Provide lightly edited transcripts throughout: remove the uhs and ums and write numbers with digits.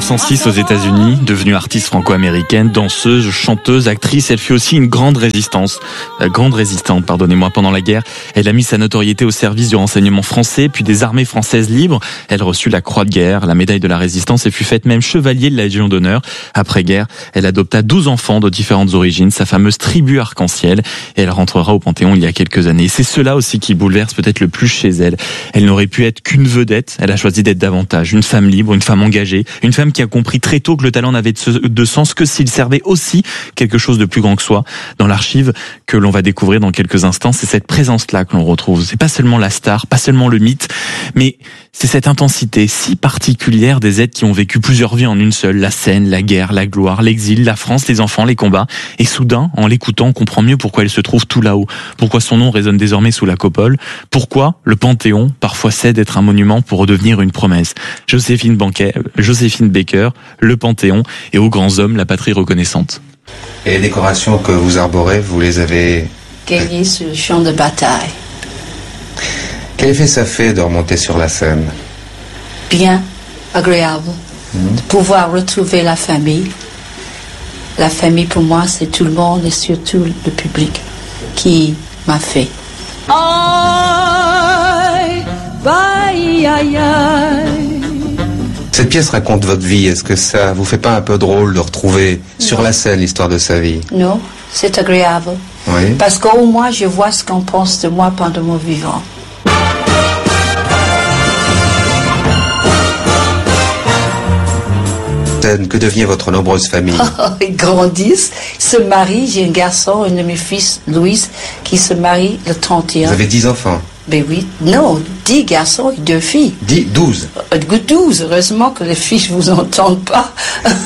1906 aux États-Unis, devenue artiste franco-américaine, danseuse, chanteuse, actrice, elle fut aussi une grande résistante, pendant la guerre. Elle a mis sa notoriété au service du renseignement français, puis des armées françaises libres. Elle reçut la Croix de guerre, la médaille de la Résistance et fut faite même chevalier de la Légion d'honneur. Après-guerre, elle adopta 12 enfants de différentes origines, sa fameuse tribu arc-en-ciel, et elle rentrera au Panthéon il y a quelques années. C'est cela aussi qui bouleverse peut-être le plus chez elle. Elle n'aurait pu être qu'une vedette, elle a choisi d'être davantage une femme libre, une femme engagée, une femme qui a compris très tôt que le talent n'avait de sens que s'il servait aussi quelque chose de plus grand que soi. Dans l'archive que l'on va découvrir dans quelques instants, c'est cette présence-là que l'on retrouve. C'est pas seulement la star, pas seulement le mythe, mais c'est cette intensité si particulière des êtres qui ont vécu plusieurs vies en une seule, la scène, la guerre, la gloire, l'exil, la France, les enfants, les combats. Et soudain, en l'écoutant, on comprend mieux pourquoi elle se trouve tout là-haut, pourquoi son nom résonne désormais sous la coupole, pourquoi le Panthéon parfois cède d'être un monument pour redevenir une promesse. Joséphine Baker, le Panthéon et aux grands hommes, la patrie reconnaissante. Et les décorations que vous arborez, vous les avez gagnées sur le champ de bataille. Quel effet ça fait de remonter sur la scène? Bien, agréable. De pouvoir retrouver la famille. La famille pour moi, c'est tout le monde et surtout le public qui m'a fait. Cette pièce raconte votre vie. Est-ce que ça vous fait pas un peu drôle de retrouver sur la scène l'histoire de sa vie? Non, c'est agréable. Oui. Parce qu'au moins, je vois ce qu'on pense de moi pendant mon vivant. Que devient votre nombreuse famille? Ils grandissent, se marient. J'ai un garçon, un de mes fils, Louis, qui se marie le 31. Vous avez 10 enfants? Ben oui, non, 10 garçons et 2 filles. 12? 12, heureusement que les filles ne vous entendent pas.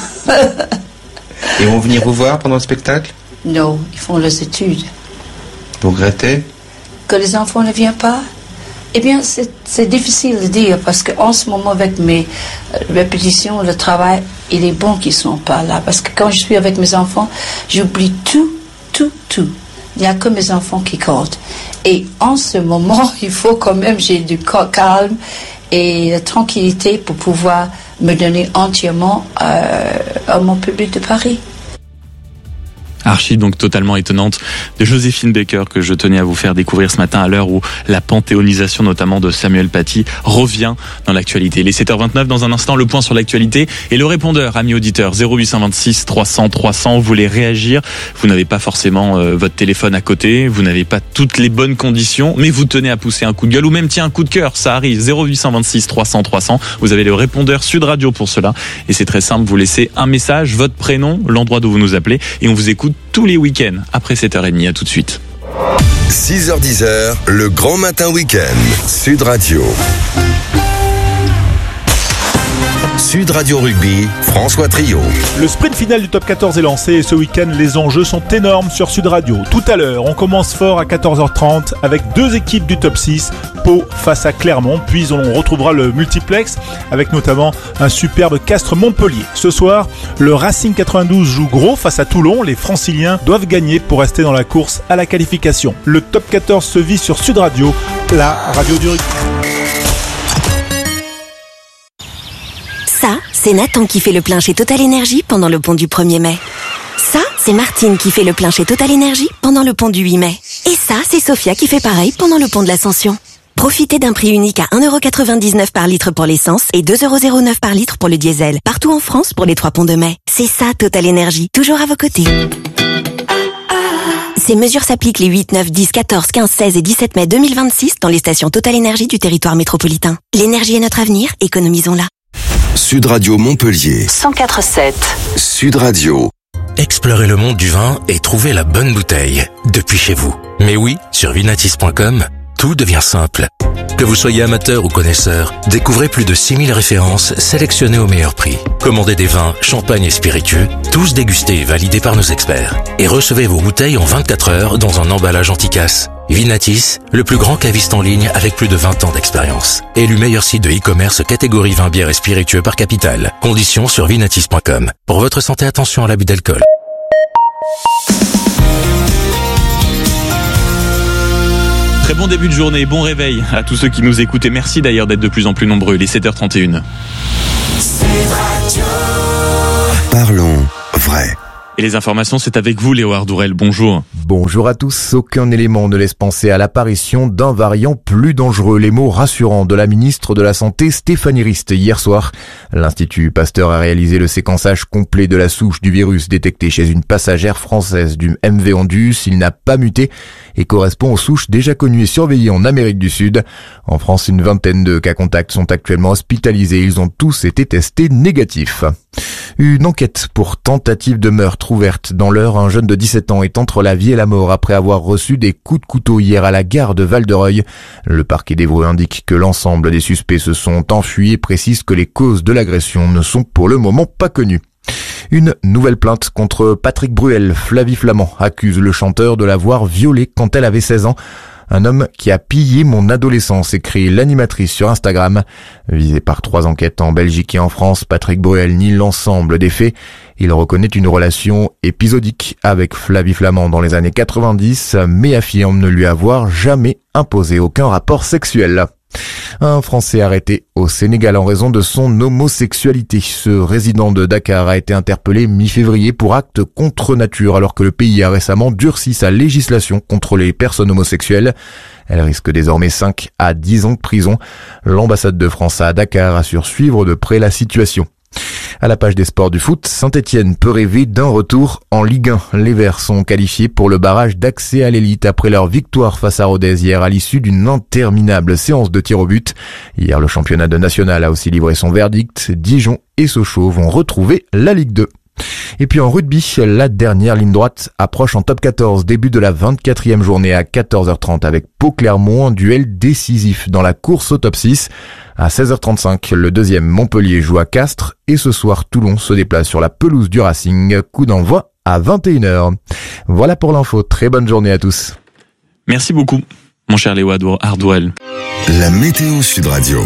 Ils vont venir vous voir pendant le spectacle? Non, ils font leurs études. Vous regrettez? Que les enfants ne viennent pas? Eh bien, c'est difficile de dire parce qu'en ce moment, avec mes répétitions, le travail, il est bon qu'ils ne sont pas là. Parce que quand je suis avec mes enfants, j'oublie tout. Il n'y a que mes enfants qui comptent. Et en ce moment, il faut quand même j'ai du calme et de tranquillité pour pouvoir me donner entièrement à mon public de Paris. Archive donc totalement étonnante de Joséphine Baker que je tenais à vous faire découvrir ce matin à l'heure où la panthéonisation notamment de Samuel Paty revient dans l'actualité. Les 7h29 dans un instant, le point sur l'actualité et le répondeur, amis auditeurs, 0826 300 300, vous voulez réagir, vous n'avez pas forcément votre téléphone à côté, vous n'avez pas toutes les bonnes conditions, mais vous tenez à pousser un coup de gueule ou même un coup de cœur, ça arrive, 0826 300 300, vous avez le répondeur Sud Radio pour cela et c'est très simple, vous laissez un message, votre prénom, l'endroit d'où vous nous appelez et on vous écoute tous les week-ends après 7h30. À tout de suite. 6h-10h, le grand matin week-end. Sud Radio. Sud Radio Rugby, François Trio. Le sprint final du top 14 est lancé et ce week-end, les enjeux sont énormes sur Sud Radio. Tout à l'heure, on commence fort à 14h30 avec 2 équipes du top 6, Pau face à Clermont, puis on retrouvera le multiplex avec notamment un superbe Castres-Montpellier. Ce soir, le Racing 92 joue gros face à Toulon. Les Franciliens doivent gagner pour rester dans la course à la qualification. Le top 14 se vit sur Sud Radio, la radio du rugby. Ça, c'est Nathan qui fait le plein chez Total Énergie pendant le pont du 1er mai. Ça, c'est Martine qui fait le plein chez Total Énergie pendant le pont du 8 mai. Et ça, c'est Sophia qui fait pareil pendant le pont de l'Ascension. Profitez d'un prix unique à 1,99€ par litre pour l'essence et 2,09€ par litre pour le diesel. Partout en France pour les 3 ponts de mai. C'est ça, Total Énergie. Toujours à vos côtés. Ces mesures s'appliquent les 8, 9, 10, 14, 15, 16 et 17 mai 2026 dans les stations Total Énergie du territoire métropolitain. L'énergie est notre avenir, économisons-la. Sud Radio Montpellier 104.7. Sud Radio. Explorez le monde du vin et trouvez la bonne bouteille depuis chez vous. Mais oui, sur vinatis.com, tout devient simple. Que vous soyez amateur ou connaisseur, découvrez plus de 6000 références sélectionnées au meilleur prix. Commandez des vins, champagnes et spiritueux, tous dégustés et validés par nos experts. Et recevez vos bouteilles en 24 heures dans un emballage anti-casse. Vinatis, le plus grand caviste en ligne avec plus de 20 ans d'expérience. Élu meilleur site de e-commerce catégorie vin, bière et spiritueux par capitale. Conditions sur vinatis.com. Pour votre santé, attention à l'abus d'alcool. Très bon début de journée, bon réveil à tous ceux qui nous écoutent et merci d'ailleurs d'être de plus en plus nombreux. Il est 7h31. Parlons vrai. Et les informations, c'est avec vous, Léo Ardourel. Bonjour. Bonjour à tous. Aucun élément ne laisse penser à l'apparition d'un variant plus dangereux. Les mots rassurants de la ministre de la Santé, Stéphanie Rist, hier soir. L'Institut Pasteur a réalisé le séquençage complet de la souche du virus détectée chez une passagère française du MV Ondus. Il n'a pas muté et correspond aux souches déjà connues et surveillées en Amérique du Sud. En France, une vingtaine de cas contacts sont actuellement hospitalisés. Ils ont tous été testés négatifs. Une enquête pour tentative de meurtre ouverte dans l'Eure. Un jeune de 17 ans est entre la vie et la mort après avoir reçu des coups de couteau hier à la gare de Val-de-Reuil. Le parquet d'Évreux indique que l'ensemble des suspects se sont enfuis et précise que les causes de l'agression ne sont pour le moment pas connues. Une nouvelle plainte contre Patrick Bruel. Flavie Flament accuse le chanteur de l'avoir violée quand elle avait 16 ans. Un homme qui a pillé mon adolescence, écrit l'animatrice sur Instagram. Visé par 3 enquêtes en Belgique et en France, Patrick Bruel nie l'ensemble des faits. Il reconnaît une relation épisodique avec Flavie Flament dans les années 90, mais affirme ne lui avoir jamais imposé aucun rapport sexuel. Un Français arrêté au Sénégal en raison de son homosexualité. Ce résident de Dakar a été interpellé mi-février pour acte contre nature alors que le pays a récemment durci sa législation contre les personnes homosexuelles. Elle risque désormais 5 à 10 ans de prison. L'ambassade de France à Dakar assure suivre de près la situation. À la page des sports du foot, Saint-Etienne peut rêver d'un retour en Ligue 1. Les Verts sont qualifiés pour le barrage d'accès à l'élite après leur victoire face à Rodez hier à l'issue d'une interminable séance de tir au but. Hier, le championnat de national a aussi livré son verdict. Dijon et Sochaux vont retrouver la Ligue 2. Et puis en rugby, la dernière ligne droite approche en top 14, début de la 24e journée à 14h30 avec Pau-Clermont, un duel décisif dans la course au top 6. À 16h35, le deuxième Montpellier joue à Castres et ce soir Toulon se déplace sur la pelouse du Racing, coup d'envoi à 21h. Voilà pour l'info, très bonne journée à tous. Merci beaucoup, mon cher Léo Ardourel. La météo Sud Radio.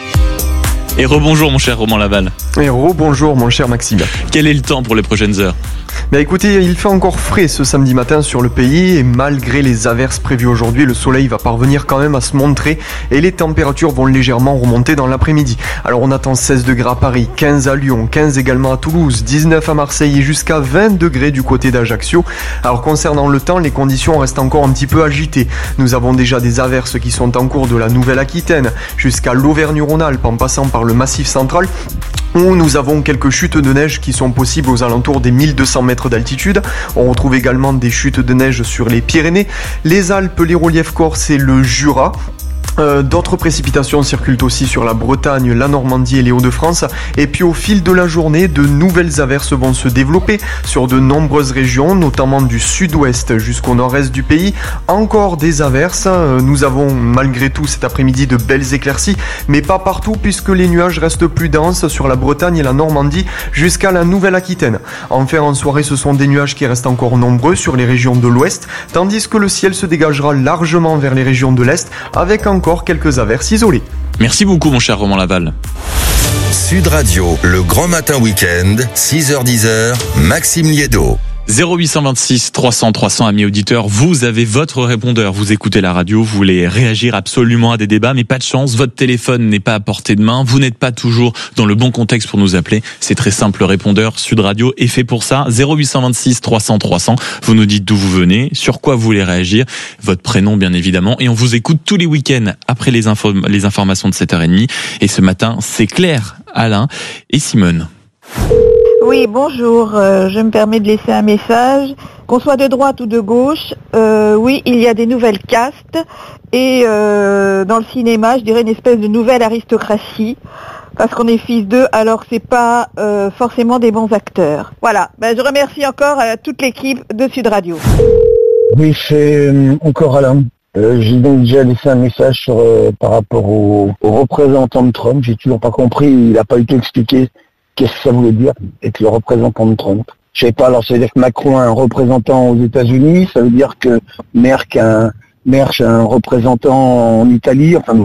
Et rebonjour mon cher Romain Laval. Et rebonjour mon cher Maxime. Quel est le temps pour les prochaines heures ? Écoutez, il fait encore frais ce samedi matin sur le pays et malgré les averses prévues aujourd'hui, le soleil va parvenir quand même à se montrer et les températures vont légèrement remonter dans l'après-midi. Alors on attend 16 degrés à Paris, 15 à Lyon, 15 également à Toulouse, 19 à Marseille et jusqu'à 20 degrés du côté d'Ajaccio. Alors concernant le temps, les conditions restent encore un petit peu agitées. Nous avons déjà des averses qui sont en cours de la Nouvelle-Aquitaine jusqu'à l'Auvergne-Rhône-Alpes en passant par le Massif central, où nous avons quelques chutes de neige qui sont possibles aux alentours des 1200 mètres d'altitude. On retrouve également des chutes de neige sur les Pyrénées, les Alpes, les reliefs corses et le Jura. D'autres précipitations circulent aussi sur la Bretagne, la Normandie et les Hauts-de-France. Et puis au fil de la journée, de nouvelles averses vont se développer sur de nombreuses régions, notamment du sud-ouest jusqu'au nord-est du pays. Encore des averses. Nous avons malgré tout cet après-midi de belles éclaircies, mais pas partout puisque les nuages restent plus denses sur la Bretagne et la Normandie jusqu'à la Nouvelle-Aquitaine. Enfin, en soirée, ce sont des nuages qui restent encore nombreux sur les régions de l'ouest, tandis que le ciel se dégagera largement vers les régions de l'est avec encore quelques averses isolées. Merci beaucoup mon cher Romain Laval. Sud Radio, le grand matin week-end, 6h-10h, Maxime Liédo. 0826 300 300, amis auditeurs, vous avez votre répondeur, vous écoutez la radio, vous voulez réagir absolument à des débats, mais pas de chance, votre téléphone n'est pas à portée de main, vous n'êtes pas toujours dans le bon contexte pour nous appeler, c'est très simple, le répondeur Sud Radio est fait pour ça, 0826 300 300, vous nous dites d'où vous venez, sur quoi vous voulez réagir, votre prénom bien évidemment, et on vous écoute tous les week-ends après les informations de 7h30, et ce matin, c'est Claire, Alain et Simone. Oui, bonjour, je me permets de laisser un message. Qu'on soit de droite ou de gauche, oui, il y a des nouvelles castes et dans le cinéma, je dirais une espèce de nouvelle aristocratie parce qu'on est fils d'eux alors que c'est pas forcément des bons acteurs. Voilà, je remercie encore toute l'équipe de Sud Radio. Oui, c'est encore Alain. J'ai donc déjà laissé un message par rapport au représentant de Trump. J'ai toujours pas compris, il n'a pas eu tout expliqué qu'est-ce que ça voulait dire, être le représentant de Trump. Je sais pas, alors ça veut dire que Macron a un représentant aux États-Unis, ça veut dire que Merkel a un représentant en Italie, enfin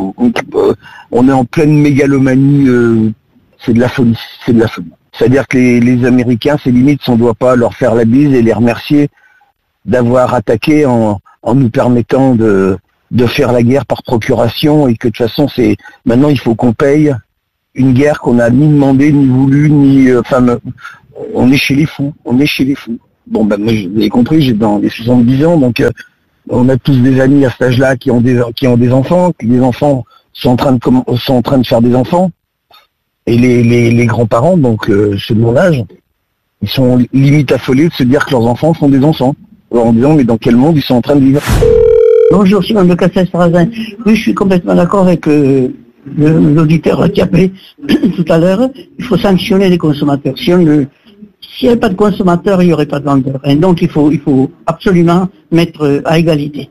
on est en pleine mégalomanie, c'est de la folie. C'est-à-dire que les Américains, c'est limite, on ne doit pas leur faire la bise et les remercier d'avoir attaqué en nous permettant de faire la guerre par procuration et que de toute façon maintenant il faut qu'on paye une guerre qu'on a ni demandé, ni voulu, on est chez les fous. Bon, ben, moi, vous avez compris, j'ai dans les 70 ans, donc on a tous des amis à cet âge-là qui ont des enfants, les enfants sont en train de faire des enfants, et les grands-parents, donc ceux de mon âge, ils sont limite affolés de se dire que leurs enfants font des enfants, en disant mais dans quel monde ils sont en train de vivre. Bonjour, je suis Mme de Castel-Sarrazin. Oui, je suis complètement d'accord avec l'auditeur qui a appelé tout à l'heure. Il faut sanctionner les consommateurs. S'il n'y avait pas de consommateurs, il n'y aurait pas de vendeurs. Et donc il faut absolument mettre à égalité.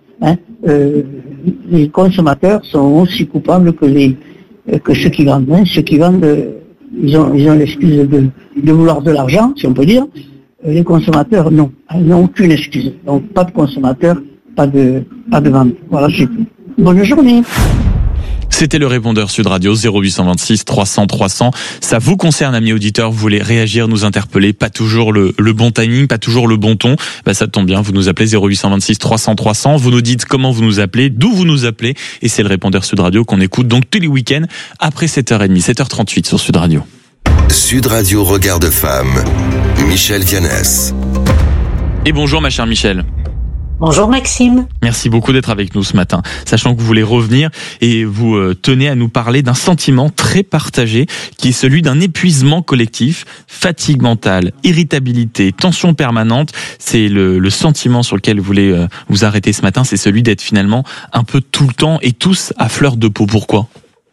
Les consommateurs sont aussi coupables que ceux qui vendent. Ceux qui vendent, ils ont l'excuse de vouloir de l'argent, si on peut dire. Les consommateurs, non. Ils n'ont aucune excuse. Donc pas de consommateurs, pas de vente. Voilà, c'est tout. Bonne journée. C'était le répondeur Sud Radio 0826 300 300. Ça vous concerne, amis auditeurs, vous voulez réagir, nous interpeller, pas toujours le bon timing, pas toujours le bon ton. Ça tombe bien, vous nous appelez 0826 300 300. Vous nous dites comment vous nous appelez, d'où vous nous appelez, et c'est le répondeur Sud Radio qu'on écoute donc tous les week-ends après 7h30, 7h38 sur Sud Radio. Sud Radio Regard de Femme, Michel Vianès. Et bonjour ma chère Michel. Bonjour Maxime. Merci beaucoup d'être avec nous ce matin, sachant que vous voulez revenir et vous tenez à nous parler d'un sentiment très partagé qui est celui d'un épuisement collectif, fatigue mentale, irritabilité, tension permanente. C'est le sentiment sur lequel vous voulez vous arrêter ce matin, c'est celui d'être finalement un peu tout le temps et tous à fleur de peau. Pourquoi ?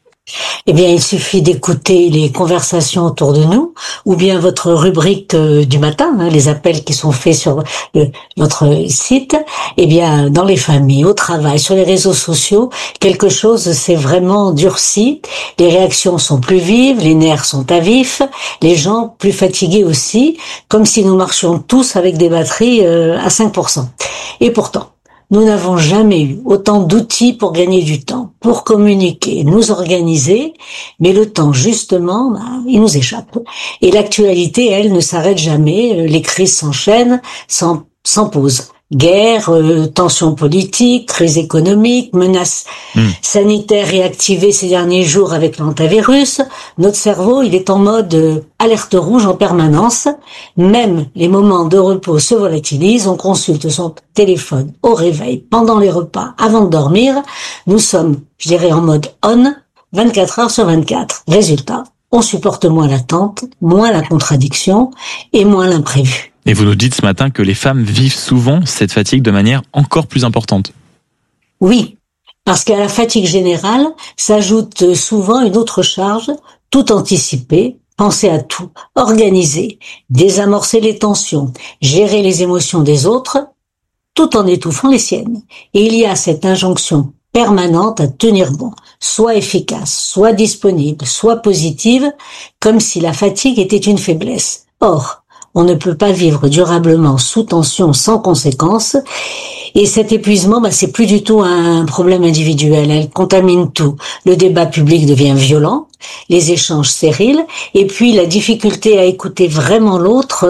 Eh bien, il suffit d'écouter les conversations autour de nous, ou bien votre rubrique du matin, les appels qui sont faits sur notre site. Eh bien, dans les familles, au travail, sur les réseaux sociaux, quelque chose s'est vraiment durci. Les réactions sont plus vives, les nerfs sont à vif, les gens plus fatigués aussi, comme si nous marchions tous avec des batteries à 5%. Et pourtant, nous n'avons jamais eu autant d'outils pour gagner du temps, pour communiquer, nous organiser, mais le temps, justement, il nous échappe. Et l'actualité, elle, ne s'arrête jamais, les crises s'enchaînent sans pause. Guerre, tensions politiques, crise économique, menaces sanitaires réactivées ces derniers jours avec l'hantavirus. Notre cerveau, il est en mode alerte rouge en permanence. Même les moments de repos se volatilisent. On consulte son téléphone au réveil, pendant les repas, avant de dormir. Nous sommes, je dirais, en mode on, 24 heures sur 24. Résultat, on supporte moins l'attente, moins la contradiction et moins l'imprévu. Et vous nous dites ce matin que les femmes vivent souvent cette fatigue de manière encore plus importante. Oui, parce qu'à la fatigue générale s'ajoute souvent une autre charge, tout anticiper, penser à tout, organiser, désamorcer les tensions, gérer les émotions des autres, tout en étouffant les siennes. Et il y a cette injonction permanente à tenir bon, soit efficace, soit disponible, soit positive, comme si la fatigue était une faiblesse. Or, on ne peut pas vivre durablement sous tension sans conséquences. Et cet épuisement, c'est plus du tout un problème individuel. Elle contamine tout. Le débat public devient violent, les échanges stériles, et puis la difficulté à écouter vraiment l'autre,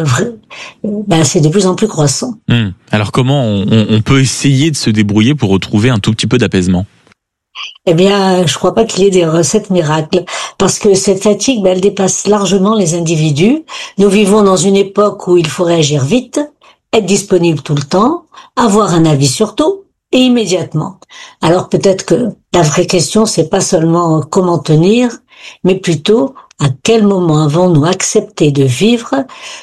c'est de plus en plus croissant. Alors comment on peut essayer de se débrouiller pour retrouver un tout petit peu d'apaisement ? Eh bien, je crois pas qu'il y ait des recettes miracles, parce que cette fatigue, elle dépasse largement les individus. Nous vivons dans une époque où il faut réagir vite, être disponible tout le temps, avoir un avis sur tout, et immédiatement. Alors peut-être que la vraie question, c'est pas seulement comment tenir, mais plutôt à quel moment avons-nous accepté de vivre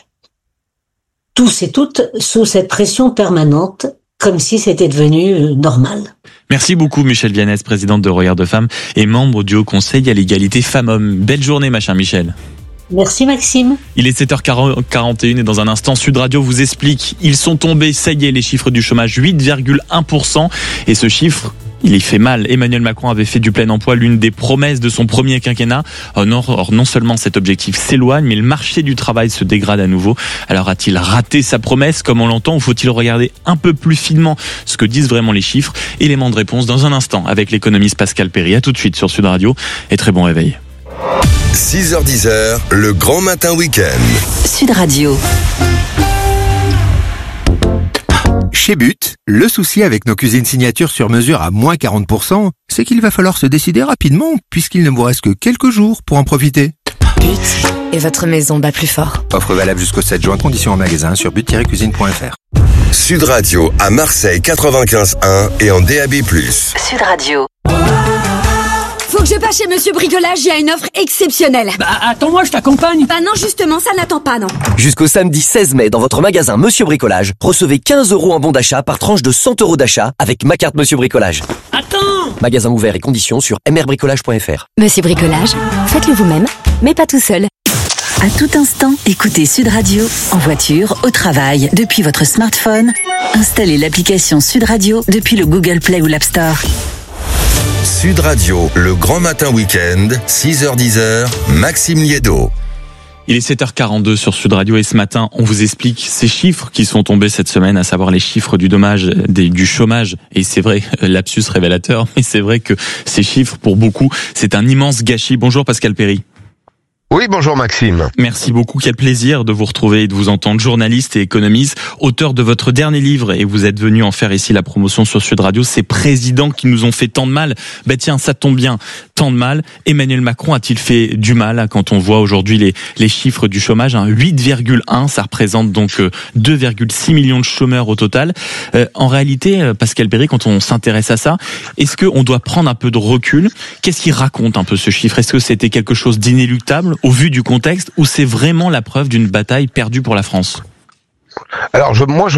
tous et toutes sous cette pression permanente, comme si c'était devenu normal. Merci beaucoup Michel Vianès, présidente de Regard de Femme et membre du Haut Conseil à l'égalité femmes-hommes. Belle journée ma chère Michel. Merci Maxime. Il est 7h41 et dans un instant, Sud Radio vous explique, ils sont tombés, ça y est, les chiffres du chômage, 8,1%. Et ce chiffre, il y fait mal. Emmanuel Macron avait fait du plein emploi l'une des promesses de son premier quinquennat. Or, non seulement cet objectif s'éloigne, mais le marché du travail se dégrade à nouveau. Alors a-t-il raté sa promesse comme on l'entend ou faut-il regarder un peu plus finement ce que disent vraiment les chiffres? Élément de réponse dans un instant avec l'économiste Pascal Perry. À tout de suite sur Sud Radio et très bon réveil. 6h-10h, le grand matin week-end. Sud Radio. Chez But, le souci avec nos cuisines signature sur mesure à moins 40%, c'est qu'il va falloir se décider rapidement puisqu'il ne vous reste que quelques jours pour en profiter. But et votre maison bat plus fort. Offre valable jusqu'au 7 juin, conditions en magasin sur but-cuisine.fr. Sud Radio à Marseille 95.1 et en DAB+. Sud Radio. Faut que je passe chez Monsieur Bricolage, il y a une offre exceptionnelle. Bah attends-moi, je t'accompagne. Bah non, justement, ça n'attend pas, non. Jusqu'au samedi 16 mai, dans votre magasin Monsieur Bricolage, recevez 15 € en bon d'achat par tranche de 100 € d'achat avec ma carte Monsieur Bricolage. Attends! Magasin ouvert et conditions sur mrbricolage.fr. Monsieur Bricolage, faites-le vous-même, mais pas tout seul. À tout instant, écoutez Sud Radio, en voiture, au travail, depuis votre smartphone. Installez l'application Sud Radio depuis le Google Play ou l'App Store. Sud Radio, le grand matin week-end, 6h-10h, Maxime Liédo. Il est 7h42 sur Sud Radio et ce matin, on vous explique ces chiffres qui sont tombés cette semaine, à savoir les chiffres du chômage. Et c'est vrai, lapsus révélateur, mais c'est vrai que ces chiffres, pour beaucoup, c'est un immense gâchis. Bonjour Pascal Perry. Oui, bonjour Maxime. Merci beaucoup, quel plaisir de vous retrouver et de vous entendre, journaliste et économiste, auteur de votre dernier livre, et vous êtes venu en faire ici la promotion sur Sud Radio, ces présidents qui nous ont fait tant de mal. Ben tiens, ça tombe bien, tant de mal. Emmanuel Macron a-t-il fait du mal quand on voit aujourd'hui les chiffres du chômage, 8,1, ça représente donc 2,6 millions de chômeurs au total. En réalité, Pascal Perry, quand on s'intéresse à ça, est-ce qu'on doit prendre un peu de recul? Qu'est-ce qu'il raconte un peu ce chiffre? Est-ce que c'était quelque chose d'inéluctable au vu du contexte, ou c'est vraiment la preuve d'une bataille perdue pour la France? Alors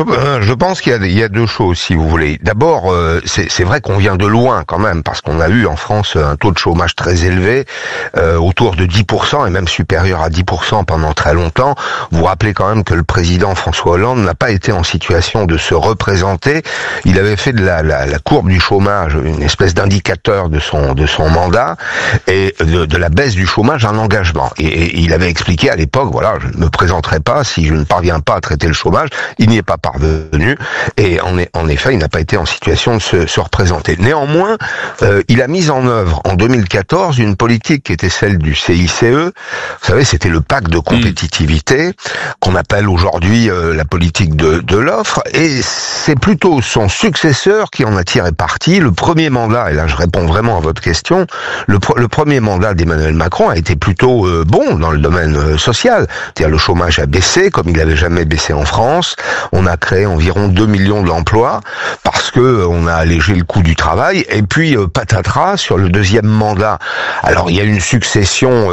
je pense qu'il y a deux choses, si vous voulez. D'abord, c'est vrai qu'on vient de loin quand même, parce qu'on a eu en France un taux de chômage très élevé, autour de 10% et même supérieur à 10% pendant très longtemps. Vous vous rappelez quand même que le président François Hollande n'a pas été en situation de se représenter. Il avait fait de la courbe du chômage une espèce d'indicateur de son mandat, et de la baisse du chômage un engagement. Et il avait expliqué à l'époque, voilà, je ne me présenterai pas si je ne parviens pas à traiter le chômage. Il n'y est pas parvenu, et en effet, il n'a pas été en situation de se représenter. Néanmoins, il a mis en œuvre en 2014 une politique qui était celle du CICE. Vous savez, c'était le pacte de compétitivité qu'on appelle aujourd'hui la politique de l'offre, et c'est plutôt son successeur qui en a tiré parti. Le premier mandat, et là je réponds vraiment à votre question, le premier mandat d'Emmanuel Macron a été plutôt bon dans le domaine social. C'est-à-dire le chômage a baissé comme il n'avait jamais baissé en France. On a créé environ 2 millions d'emplois parce que on a allégé le coût du travail, et puis patatras sur le deuxième mandat. Alors il y a une succession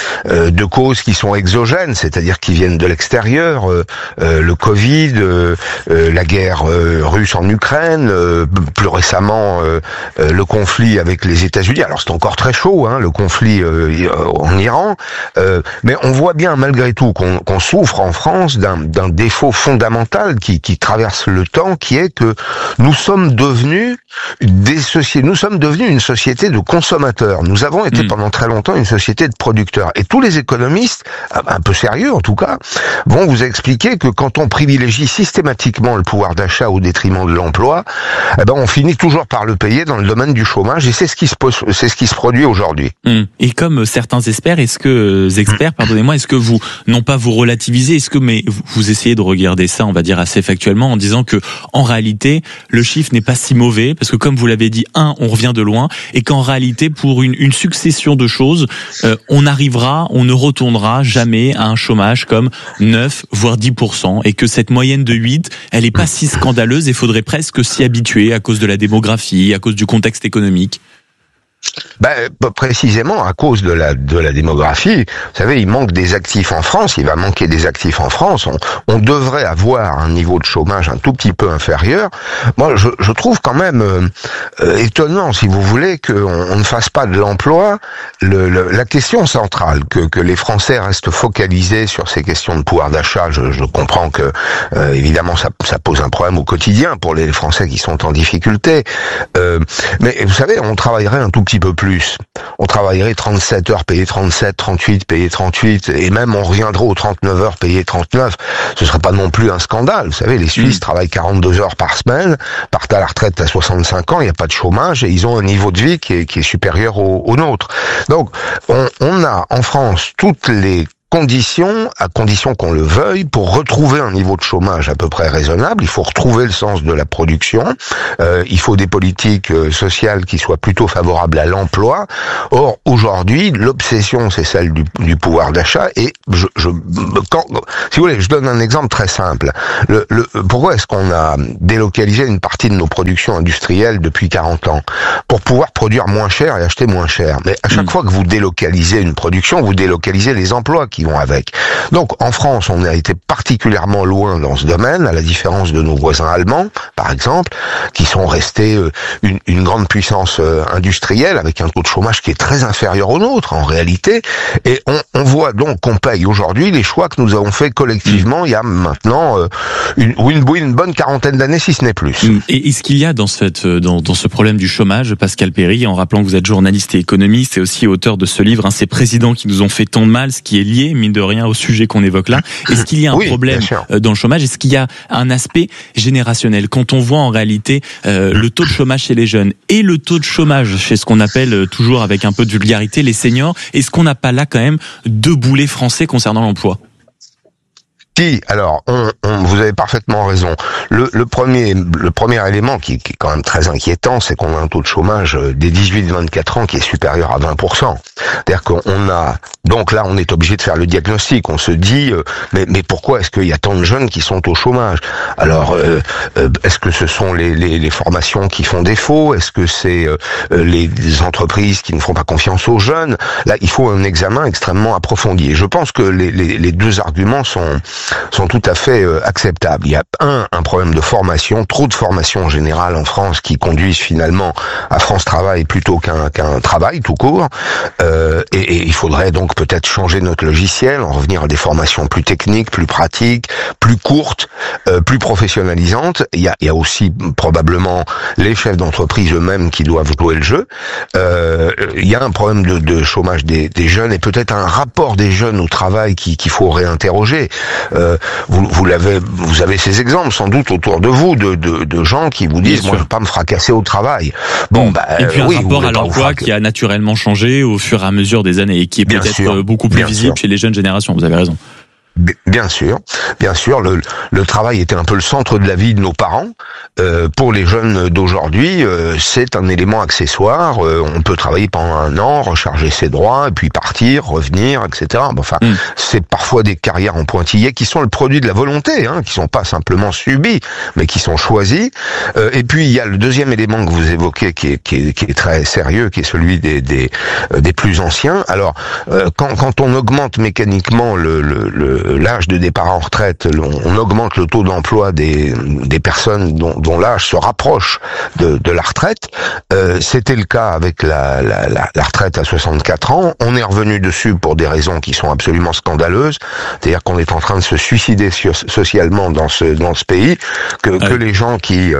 de causes qui sont exogènes, c'est-à-dire qui viennent de l'extérieur, le Covid, la guerre russe en Ukraine, plus récemment le conflit avec les États-Unis. Alors c'est encore très chaud, le conflit en Iran, mais on voit bien malgré tout qu'on souffre en France d'un défaut fondamental qui traverse le temps, qui est que nous sommes devenus une société de consommateurs. Nous avons été pendant très longtemps une société de producteurs. Et tous les économistes, un peu sérieux en tout cas, vont vous expliquer que quand on privilégie systématiquement le pouvoir d'achat au détriment de l'emploi, on finit toujours par le payer dans le domaine du chômage, et c'est ce qui se produit aujourd'hui. Et comme certains experts, est-ce que vous, non pas vous relativisez, mais vous essayez de regarder ça, on va dire assez factuellement, en disant que en réalité le chiffre n'est pas si mauvais, parce que comme vous l'avez dit, on revient de loin, et qu'en réalité pour une succession de choses, on ne retournera jamais à un chômage comme 9 voire 10%, et que cette moyenne de 8, elle est pas si scandaleuse, et faudrait presque s'y habituer à cause de la démographie, à cause du contexte économique. Précisément à cause de la démographie. Vous savez, il manque des actifs en France, il va manquer des actifs en France. On devrait avoir un niveau de chômage un tout petit peu inférieur. Moi, je trouve quand même étonnant, si vous voulez, qu'on ne fasse pas de l'emploi la question centrale, que les Français restent focalisés sur ces questions de pouvoir d'achat. Je comprends que évidemment ça pose un problème au quotidien pour les Français qui sont en difficulté. Mais vous savez, on travaillerait un tout petit peu plus. On travaillerait 37 heures payées 37, 38 payées 38, et même on reviendrait aux 39 heures payées 39. Ce serait pas non plus un scandale. Vous savez, les Suisses travaillent 42 heures par semaine, partent à la retraite à 65 ans, il n'y a pas de chômage, et ils ont un niveau de vie qui est supérieur au nôtre. Donc, on a en France toutes les à condition qu'on le veuille, pour retrouver un niveau de chômage à peu près raisonnable, il faut retrouver le sens de la production, il faut des politiques sociales qui soient plutôt favorables à l'emploi. Or, aujourd'hui, l'obsession, c'est celle du pouvoir d'achat, et si vous voulez, je donne un exemple très simple. Pourquoi est-ce qu'on a délocalisé une partie de nos productions industrielles depuis 40 ans? Pour pouvoir produire moins cher et acheter moins cher. Mais à chaque fois que vous délocalisez une production, vous délocalisez les emplois qui vont avec. Donc, en France, on a été particulièrement loin dans ce domaine, à la différence de nos voisins allemands, par exemple, qui sont restés une grande puissance industrielle, avec un taux de chômage qui est très inférieur au nôtre, en réalité. Et on voit donc qu'on paye aujourd'hui les choix que nous avons faits collectivement il y a maintenant une bonne quarantaine d'années, si ce n'est plus. Et est-ce qu'il y a dans ce problème du chômage, Pascal Perry, en rappelant que vous êtes journaliste et économiste et aussi auteur de ce livre, ces présidents qui nous ont fait tant de mal, ce qui est lié, mine de rien, au sujet qu'on évoque là. Est-ce qu'il y a un problème dans le chômage? Est-ce qu'il y a un aspect générationnel? Quand on voit en réalité le taux de chômage chez les jeunes et le taux de chômage chez ce qu'on appelle toujours avec un peu de vulgarité les seniors, est-ce qu'on n'a pas là quand même deux boulets français concernant l'emploi? Si, alors, vous avez parfaitement raison. Le premier élément qui est quand même très inquiétant, c'est qu'on a un taux de chômage des 18-24 ans qui est supérieur à 20%. C'est-à-dire qu'on a, donc là, on est obligé de faire le diagnostic. On se dit, mais pourquoi est-ce qu'il y a tant de jeunes qui sont au chômage? Alors, est-ce que ce sont les formations qui font défaut? Est-ce que c'est les entreprises qui ne font pas confiance aux jeunes? Là, il faut un examen extrêmement approfondi. Et je pense que les deux arguments sont tout à fait acceptables. Il y a un problème de formation, trop de formation générale en France qui conduisent finalement à France Travail plutôt qu'un travail tout court. Et il faudrait donc peut-être changer notre logiciel, en revenir à des formations plus techniques, plus pratiques, plus courtes, plus professionnalisantes. Il y a aussi probablement les chefs d'entreprise eux-mêmes qui doivent jouer le jeu. Il y a un problème de chômage des jeunes et peut-être un rapport des jeunes au travail qu'il faut réinterroger. Vous avez ces exemples sans doute autour de vous de gens qui vous disent moi je veux pas me fracasser au travail. Et puis un rapport à l'emploi qui a naturellement changé au fur et à mesure des années et qui est peut-être beaucoup plus visible chez les jeunes générations. Vous avez raison. Bien sûr. Le travail était un peu le centre de la vie de nos parents. Pour les jeunes d'aujourd'hui, c'est un élément accessoire. On peut travailler pendant 1 an, recharger ses droits, et puis partir, revenir, etc. Enfin, c'est parfois des carrières en pointillés qui sont le produit de la volonté, qui sont pas simplement subies, mais qui sont choisies. Et puis il y a le deuxième élément que vous évoquez, qui est très sérieux, qui est celui des plus anciens. Alors, quand on augmente mécaniquement l'âge de départ en retraite, on augmente le taux d'emploi des personnes dont l'âge se rapproche de la retraite. C'était le cas avec la retraite à 64 ans. On est revenu dessus pour des raisons qui sont absolument scandaleuses. C'est-à-dire qu'on est en train de se suicider socialement dans ce pays, que les gens qui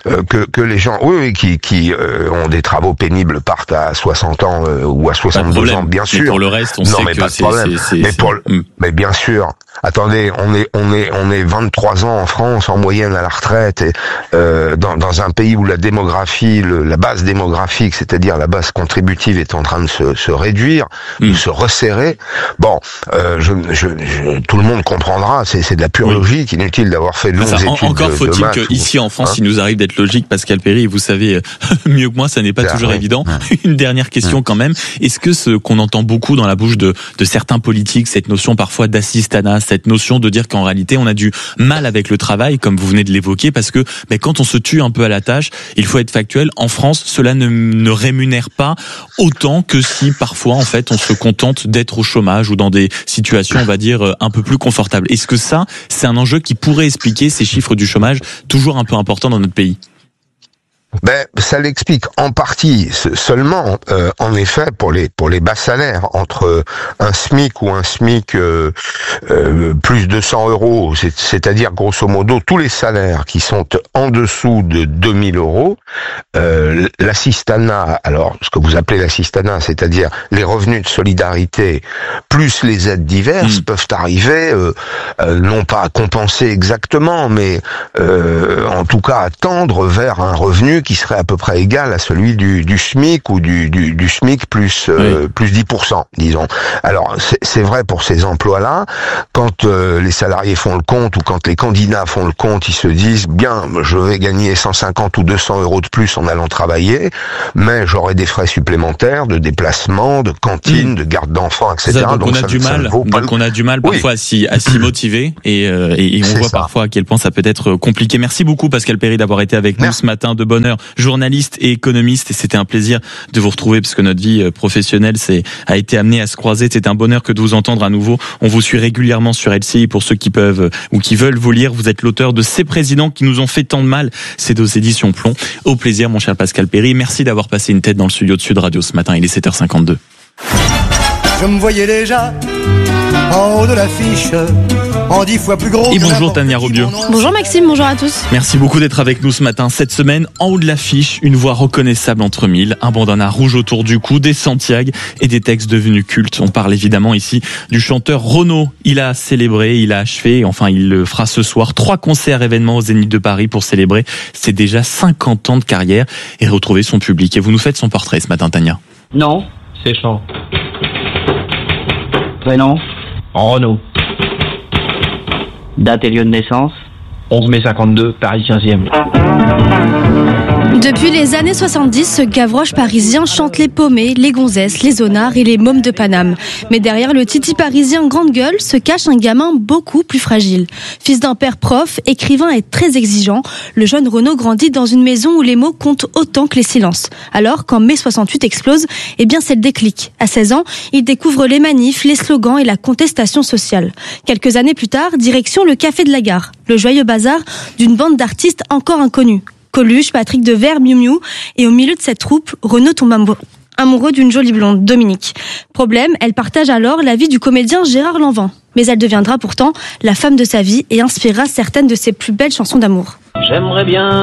ont des travaux pénibles partent à 60 ans ou à 62 ans, bien sûr. Mais pour le reste, on sait que pas de problème. Mais bien sûr. Attendez, on est 23 ans en France en moyenne à la retraite, et dans un pays où la démographie, la base démographique, c'est-à-dire la base contributive, est en train de se réduire, de se resserrer. Bon, tout le monde comprendra, c'est de la pure logique, inutile d'avoir fait de longues études. Encore faut-il qu'ici en France, il nous arrive d'être logique, Pascal Perry, et vous savez mieux que moi, ça n'est pas toujours évident. Une dernière question quand même. Est-ce que ce qu'on entend beaucoup dans la bouche de certains politiques, cette notion parfois d'assistanat, cette notion de dire qu'en réalité on a du mal avec le travail, comme vous venez de l'évoquer, parce que quand on se tue un peu à la tâche, il faut être factuel, en France cela ne rémunère pas autant que si parfois en fait on se contente d'être au chômage ou dans des situations on va dire un peu plus confortables. Est-ce que ça c'est un enjeu qui pourrait expliquer ces chiffres du chômage toujours un peu importants dans notre pays? Ça l'explique en partie seulement. En effet, pour les bas salaires, entre un SMIC ou un SMIC plus de 100 €, c'est-à-dire grosso modo tous les salaires qui sont en dessous de 2000 €, l'assistanat, alors ce que vous appelez l'assistanat, c'est-à-dire les revenus de solidarité plus les aides diverses, peuvent arriver, non pas à compenser exactement, mais en tout cas à tendre vers un revenu revenu qui serait à peu près égal à celui du SMIC ou du SMIC plus 10%, disons. Alors c'est vrai pour ces emplois-là. Quand les salariés font le compte ou quand les candidats font le compte, ils se disent bien, je vais gagner 150 ou 200 euros de plus en allant travailler, mais j'aurai des frais supplémentaires de déplacement, de cantine, de garde d'enfants, etc. Donc on a du mal parfois à s'y motiver et on voit parfois à quel point ça peut être compliqué. Merci beaucoup Pascal Perry d'avoir été avec nous ce matin, de bonne heure, journaliste et économiste, et c'était un plaisir de vous retrouver parce que notre vie professionnelle a été amenée à se croiser. C'est un bonheur que de vous entendre à nouveau. On vous suit régulièrement sur LCI pour ceux qui peuvent ou qui veulent vous lire. Vous êtes l'auteur de Ces présidents qui nous ont fait tant de mal. C'est aux éditions Plomb. Au plaisir mon cher Pascal Perry. Merci d'avoir passé une tête dans le studio de Sud Radio ce matin. Il est 7h52. Je me voyais déjà en haut de l'affiche, en 10 fois plus gros. Et bonjour Tania Robio. Bonjour Maxime, bonjour à tous. Merci beaucoup d'être avec nous ce matin. Cette semaine, en haut de l'affiche, une voix reconnaissable entre mille, un bandana rouge autour du cou, des Santiago et des textes devenus cultes. On parle évidemment ici du chanteur Renaud. Il a célébré, il a achevé, enfin il le fera ce soir, 3 concerts événements au Zénith de Paris pour célébrer ses déjà 50 ans de carrière et retrouver son public. Et vous nous faites son portrait ce matin, Tania. Non, c'est Champ. Prénom Renaud. Date et lieu de naissance 11 mai 52, Paris 15e. Depuis les années 70, ce Gavroche parisien chante les paumés, les gonzesses, les honnards et les mômes de Paname. Mais derrière le titi parisien grande gueule se cache un gamin beaucoup plus fragile. Fils d'un père prof, écrivain et très exigeant, le jeune Renaud grandit dans une maison où les mots comptent autant que les silences. Alors, quand mai 68 explose, eh bien c'est le déclic. À 16 ans, il découvre les manifs, les slogans et la contestation sociale. Quelques années plus tard, direction le Café de la Gare, le joyeux bazar d'une bande d'artistes encore inconnus. Coluche, Patrick Devers, Miu Miu, et au milieu de cette troupe, Renaud tombe amoureux d'une jolie blonde, Dominique. Problème, elle partage alors la vie du comédien Gérard Lanvin. Mais elle deviendra pourtant la femme de sa vie et inspirera certaines de ses plus belles chansons d'amour. J'aimerais bien